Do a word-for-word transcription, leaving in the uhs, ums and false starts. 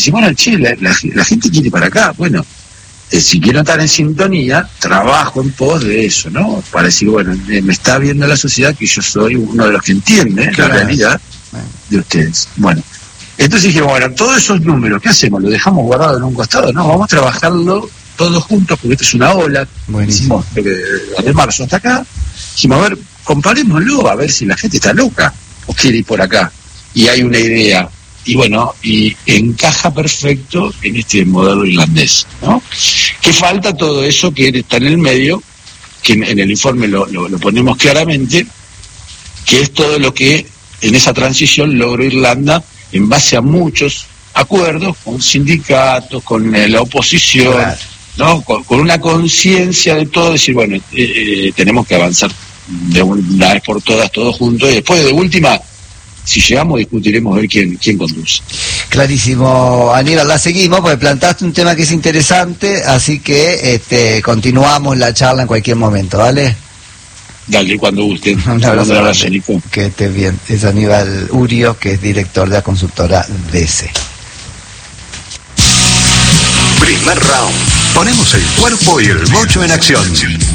dice, bueno, che, la, la, la gente quiere ir para acá. Bueno, eh, si quiero estar en sintonía, trabajo en pos de eso, ¿no? Para decir, bueno, eh, me está viendo la sociedad que yo soy uno de los que entiende claro. la realidad de ustedes. Bueno, entonces dije, bueno, todos esos números, ¿qué hacemos? ¿Lo dejamos guardado en un costado? No, vamos a trabajarlo todos juntos, porque esto es una ola. Buenísimo. Hicimos de marzo hasta acá. Dijimos, a ver, comparémoslo, a ver si la gente está loca o quiere ir por acá. Y hay una idea. Y bueno, y encaja perfecto en este modelo irlandés, ¿no? Que falta todo eso que está en el medio, que en, en el informe lo, lo, lo ponemos claramente, que es todo lo que en esa transición logró Irlanda en base a muchos acuerdos con sindicatos, con eh, la oposición, claro. ¿no? Con, con una conciencia de todo, decir, bueno, eh, eh, tenemos que avanzar de una vez por todas, todos juntos, y después de última, si llegamos, discutiremos ver quién, quién conduce. Clarísimo, Aníbal, la seguimos, porque plantaste un tema que es interesante, así que este, continuamos la charla en cualquier momento, ¿vale? Dale, cuando guste. Un abrazo, abrazo Nico. Que estés bien. Es Aníbal Urio, que es director de la consultora D C. Primer round. Ponemos el cuerpo y el bocho en acción.